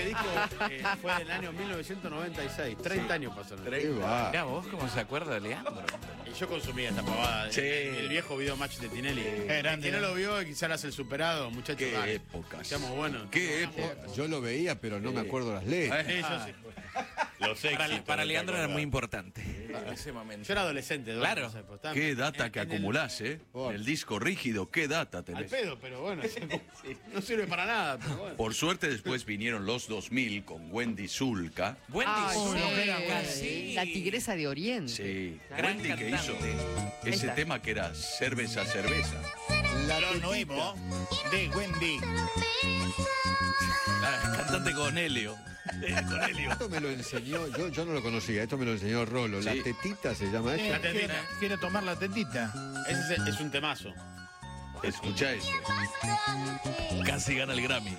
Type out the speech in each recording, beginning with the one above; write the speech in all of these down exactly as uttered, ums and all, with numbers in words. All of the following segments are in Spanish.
Ese disco eh, fue del año mil novecientos noventa y seis. treinta sí. años pasaron. Mirá vos cómo se acuerda de Leandro. Y yo consumía esta pavada. Sí. El, el viejo video match de Tinelli. Sí. El que no lo vio, quizás el superado, muchachos. Qué dale. épocas. Seamos buenos. Qué época. Yo lo veía, pero no me acuerdo las letras. Sí, yo sí. Los Para, éxitos, para no te Leandro era acordás. muy importante en ese momento. Yo era adolescente. Claro. No sé, pues, estaba Qué en- data que en el- acumulás, ¿eh? Por. El disco rígido, qué data Al tenés. pedo, pero bueno. No sirve para nada. Pero bueno. Por suerte después vinieron los dos mil con Wendy Zulka. Wendy Ay, Zulka, sí. sí. La tigresa de Oriente. Sí, Gran Wendy que hizo cantante. ese está. tema que era cerveza, cerveza. La Lo tetita. nuevo de Wendy. Ah, cantante con Helio. Eh, con Helio. Esto me lo enseñó, yo, yo no lo conocía, esto me lo enseñó Rolo. La Sí. tetita se llama Eh, esto. tetita. quiere, quiere tomar la tetita. Ese es, es un temazo. Escucha este. Casi gana el Grammy.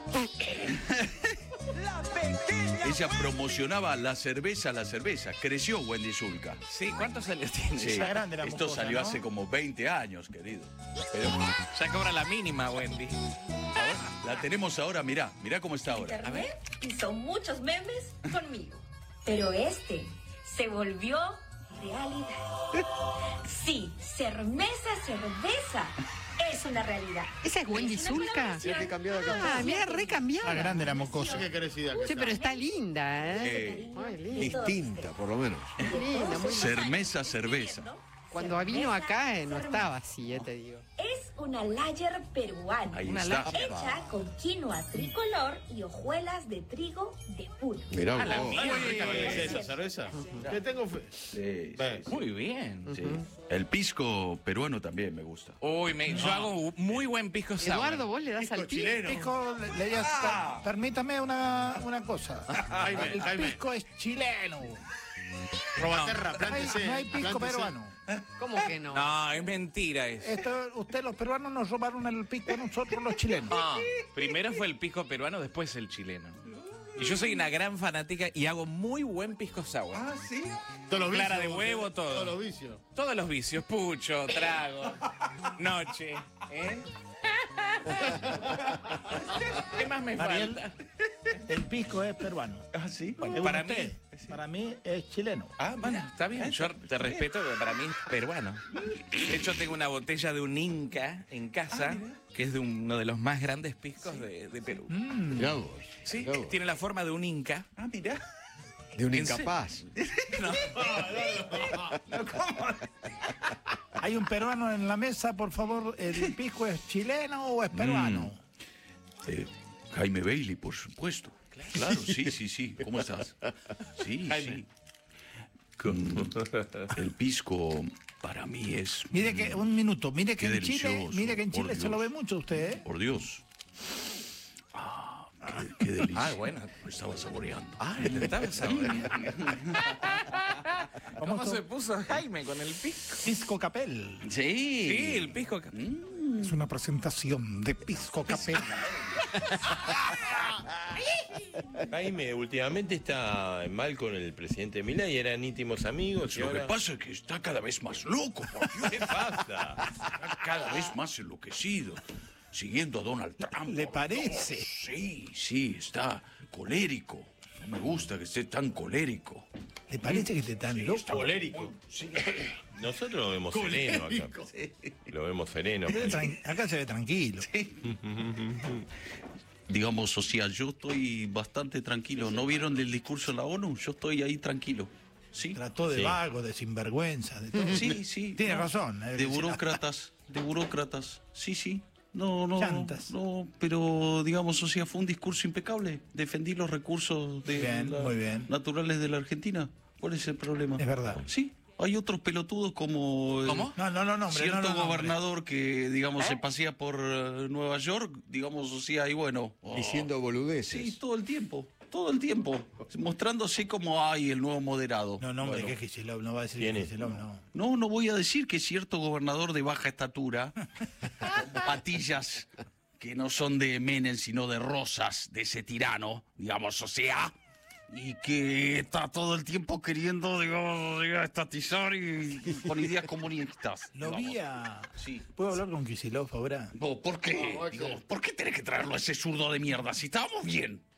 Ella promocionaba la cerveza, la cerveza. Creció Wendy Zulka. Sí, ¿cuántos años tiene? Sí. Ya grande la Esto mocosa, salió ¿no? hace como veinte años, querido. Pero Ya cobra la mínima, Wendy. la tenemos ahora, mirá, mirá cómo está ahora. Internet hizo muchos memes conmigo, pero este se volvió realidad. Sí, cerveza, cerveza es una realidad. ¿Esa es Wendy una Zulka? colaboración Sí, qué cambiada que con Ah, mira, siete re La cambiada. grande la mocosa. ¿Qué querés decir? Sí, pero está linda, ¿eh? Eh, Ay, linda. Distinta, por lo menos. Linda, muy Cermesa, cerveza. Cuando vino acá eh, no estaba así, eh, te digo. Es una lager peruana. Ahí Una está. lager. Hecha con quinoa tricolor y hojuelas de trigo de puro. Mirá A la vos. Ay, mierda. rica que es esa cerveza. Que tengo fe. Sí, Ves. Muy bien. sí. El pisco peruano también me gusta. Uy, me- yo hago muy buen pisco sour. Eduardo, vos le das al Pisco pisco. chileno. Pisco, le, le digas, per- permítame una, una cosa. Jaime, El Jaime. pisco es chileno. Robaterra, No hay, plántese. no hay pisco plántese. peruano. ¿Cómo que no? No, es mentira eso. Esto, ustedes los peruanos nos robaron el pisco a nosotros los chilenos. Ah, primero fue el pisco peruano, después el chileno. Y yo soy una gran fanática y hago muy buen pisco sour. Ah, sí. Todos los Clara vicios, de huevo, vos, todo. Todos los vicios. Todos los vicios, pucho, trago, noche, ¿eh? ¿Qué más me Ariel, falta? el pisco es peruano. Ah, sí. Bueno, para mí, Usted, para mí es chileno. ah, bueno, está bien, yo te respeto, pero para mí es peruano. De hecho, tengo una botella de un Inca en casa, que es de uno de los más grandes piscos de, de Perú. Mirá vos. Sí, mirá vos. tiene la forma de un Inca. Ah, mirá. De un ¿En serio? incapaz. No. Hay un peruano en la mesa, por favor. ¿El pisco es chileno o es peruano? Eh, Jaime Bailey, por supuesto. Claro, sí, sí, sí. ¿Cómo estás? Sí, sí. Con el pisco para mí es. Mire que, un minuto, mire que Qué en Chile, delicioso, mire que en por Chile se Dios. lo ve mucho usted, ¿eh? Por Dios. Ah, qué, qué delicia. Ah, bueno. Lo estaba saboreando. Ah, le estaba saboreando. ¿Cómo esto? se puso Jaime con el pisco? Pisco Capel. Sí. Sí, el pisco. Es una presentación de Pisco Capel. Jaime, últimamente está mal con el presidente Milei, eran íntimos amigos. y Lo que ahora- pasa es que está cada vez más loco, por Dios. ¿Qué pasa? Está cada vez más enloquecido. Siguiendo a Donald Trump. ¿Le parece? Sí, sí, está colérico. No me gusta que esté tan colérico. ¿Le parece que esté tan loco? Colérico. Nosotros lo vemos sereno acá. Lo vemos sereno. Se ve tran- Acá se ve tranquilo. Digamos, o sea, yo estoy bastante tranquilo. ¿No vieron del discurso de la ONU? Yo estoy ahí tranquilo. Sí, Trató de Sí. vago, de sinvergüenza, de todo. sí, sí. Tiene no. razón. eh, De que burócratas, de burócratas. Sí, sí. No, no, Chantas. no, pero digamos, o sea, fue un discurso impecable. Defendí los recursos de Bien, la- muy bien. naturales de la Argentina. ¿Cuál es el problema? Es verdad. Sí, hay otros pelotudos como el- ¿Cómo? No, no, no, no, hombre, cierto no, no, no, gobernador que, digamos, se pasea por eh, Nueva York, digamos, o sea, y bueno. oh, Diciendo boludeces. Sí, todo el tiempo, todo el tiempo, mostrándose como hay el nuevo moderado. No, no, hombre, Bueno, que es Kicillof, no va a decir ¿Quién es? Kicillof, no. no, no voy a decir que cierto gobernador de baja estatura, con patillas que no son de Menem, sino de Rosas, de ese tirano, digamos, o sea, y que está todo el tiempo queriendo, digamos, estatizar y, y con ideas comunistas. Lo digamos. vi a... Sí. ¿Puedo hablar con Kicillof ahora? No, ¿por qué? Digo, ¿por qué tenés que traerlo a ese zurdo de mierda si estábamos bien?